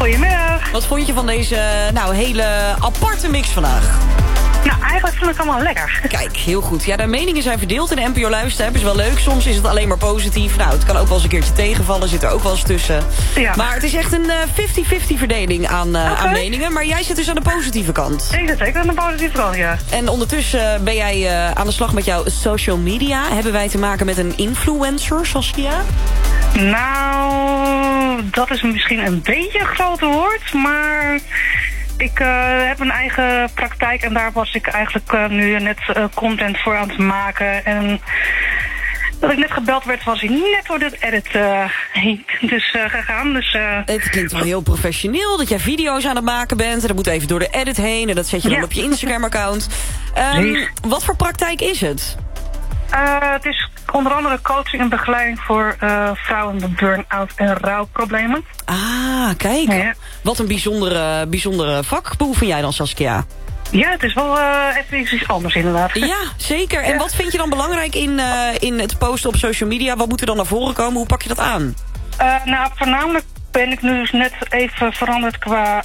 Goedemiddag. Wat vond je van deze hele aparte mix vandaag? Nou, eigenlijk vond ik het allemaal lekker. Kijk, heel goed. Ja, de meningen zijn verdeeld in de NPO Luisterapp. Is wel leuk. Soms is het alleen maar positief. Nou, het kan ook wel eens een keertje tegenvallen. Zit er ook wel eens tussen. Ja. Maar het is echt een 50-50 verdeling aan meningen. Maar jij zit dus aan de positieve kant. Ik zit zeker aan de positieve kant, ja. En ondertussen ben jij aan de slag met jouw social media. Hebben wij te maken met een influencer, Saskia? Nou, dat is misschien een beetje een grote woord, maar ik heb een eigen praktijk en daar was ik eigenlijk nu net content voor aan het maken. En dat ik net gebeld werd, was ik net door dit edit heen gegaan. Dus, het klinkt wel heel professioneel dat jij video's aan het maken bent. En dat moet even door de edit heen en dat zet je dan op je Instagram-account. Wat voor praktijk is het? Het is onder andere coaching en begeleiding voor vrouwen met burn-out en rouwproblemen. Ah, kijk. Ja. Wat een bijzondere vak beoefen jij dan, Saskia? Ja, het is wel even iets anders inderdaad. Ja, zeker. En wat vind je dan belangrijk in het posten op social media? Wat moet er dan naar voren komen? Hoe pak je dat aan? Nou, voornamelijk ben ik nu dus net even veranderd qua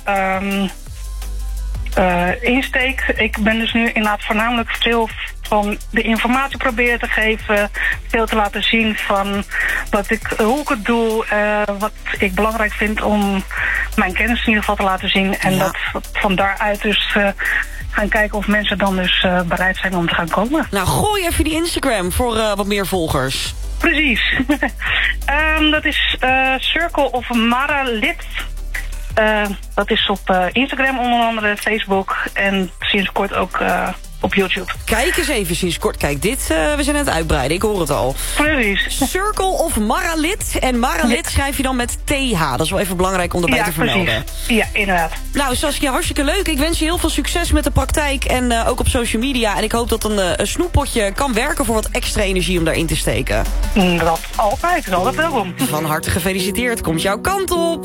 insteek. Ik ben dus nu inderdaad voornamelijk veel van de informatie proberen te geven. Veel te laten zien van hoe ik het doe. Wat ik belangrijk vind om mijn kennis in ieder geval te laten zien. En dat van daaruit dus gaan kijken of mensen dan dus bereid zijn om te gaan komen. Nou, gooi even die Instagram voor wat meer volgers. Precies. Dat is Circle of Maralit. Dat is op Instagram onder andere, Facebook en sinds kort ook op YouTube. Kijk eens even sinds kort. Kijk, dit, we zijn aan het uitbreiden. Ik hoor het al. Precies. Circle of Maralit. En Maralit schrijf je dan met TH. Dat is wel even belangrijk om erbij te vermelden. Precies. Ja, inderdaad. Nou, Saskia, hartstikke leuk. Ik wens je heel veel succes met de praktijk en ook op social media. En ik hoop dat een snoeppotje kan werken voor wat extra energie om daarin te steken. Dat altijd. Dat is altijd welkom. Van harte gefeliciteerd. Komt jouw kant op.